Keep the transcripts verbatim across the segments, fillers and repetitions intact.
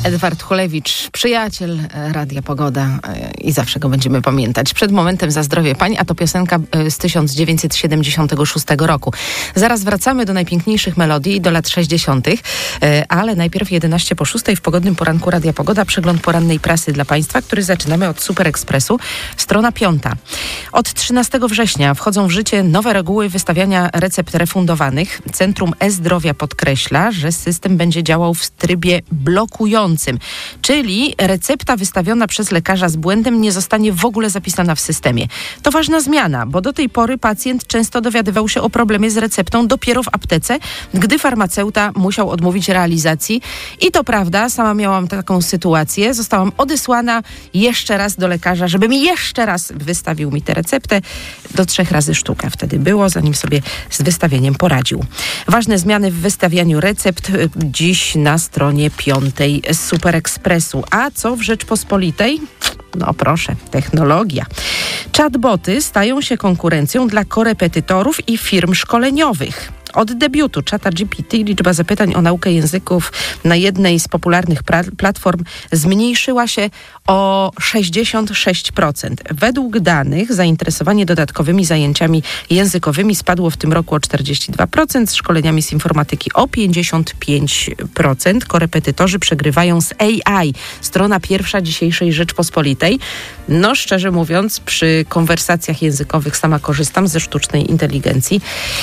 Edward Hulewicz, przyjaciel Radia Pogoda i zawsze go będziemy pamiętać. Przed momentem Za zdrowie pań, a to piosenka z tysiąc dziewięćset siedemdziesiątego szóstego roku. Zaraz wracamy do najpiękniejszych melodii i do lat sześćdziesiątych, ale najpierw jedenaście po szóstej w pogodnym poranku Radia Pogoda, przegląd porannej prasy dla Państwa, który zaczynamy od Super Expressu. Strona piąta. Od trzynastego września wchodzą w życie nowe reguły wystawiania recept refundowanych. Centrum E-Zdrowia podkreśla, że system będzie działał w trybie blokującym, czyli recepta wystawiona przez lekarza z błędem nie zostanie w ogóle zapisana w systemie. To ważna zmiana, bo do tej pory pacjent często dowiadywał się o problemie z receptą dopiero w aptece, gdy farmaceuta musiał odmówić realizacji. I to prawda, sama miałam taką sytuację. Zostałam odesłana jeszcze raz do lekarza, żeby mi jeszcze raz wystawił mi tę receptę. Do trzech razy sztuka wtedy było, zanim sobie z wystawieniem poradził. Ważne zmiany w wystawianiu recept dziś na stronie piątej Super Expressu. A co w Rzeczpospolitej? No proszę, technologia. Chatboty stają się konkurencją dla korepetytorów i firm szkoleniowych. Od debiutu czata G P T liczba zapytań o naukę języków na jednej z popularnych pra- platform zmniejszyła się o sześćdziesiąt sześć procent. Według danych zainteresowanie dodatkowymi zajęciami językowymi spadło w tym roku o czterdzieści dwa procent, z szkoleniami z informatyki o pięćdziesiąt pięć procent. Korepetytorzy przegrywają z A I. Strona pierwsza dzisiejszej Rzeczpospolitej. No szczerze mówiąc, przy konwersacjach językowych sama korzystam ze sztucznej inteligencji.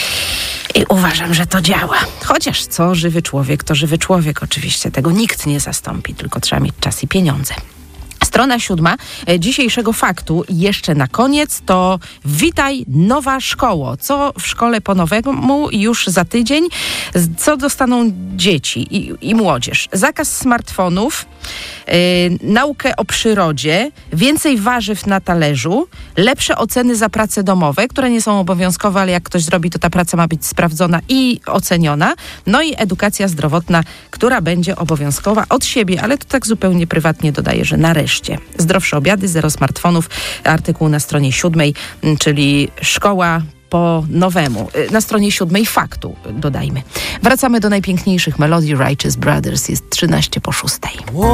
I uważam, że to działa. Chociaż co żywy człowiek, to żywy człowiek oczywiście. Tego nikt nie zastąpi, tylko trzeba mieć czas i pieniądze. Strona siódma dzisiejszego faktu, jeszcze na koniec, to witaj nowa szkoło. Co w szkole po nowemu już za tydzień? Co dostaną dzieci i, i młodzież? Zakaz smartfonów, yy, naukę o przyrodzie, więcej warzyw na talerzu, lepsze oceny za prace domowe, które nie są obowiązkowe, ale jak ktoś zrobi, to ta praca ma być sprawdzona i oceniona. No i edukacja zdrowotna, która będzie obowiązkowa od siebie, ale to tak zupełnie prywatnie dodaję, że nareszcie. Zdrowsze obiady, zero smartfonów, artykuł na stronie siódmej, czyli szkoła po nowemu. Na stronie siódmej faktu, dodajmy. Wracamy do najpiękniejszych melodii. Righteous Brothers, jest trzynaście po szóstej.